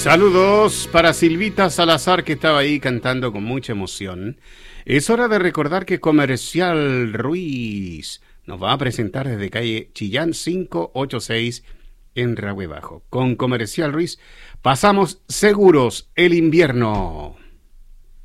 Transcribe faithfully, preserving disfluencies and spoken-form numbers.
Saludos para Silvita Salazar, que estaba ahí cantando con mucha emoción. Es hora de recordar que Comercial Ruiz nos va a presentar desde calle Chillán quinientos ochenta y seis en Rahue Bajo. Con Comercial Ruiz pasamos seguros el invierno.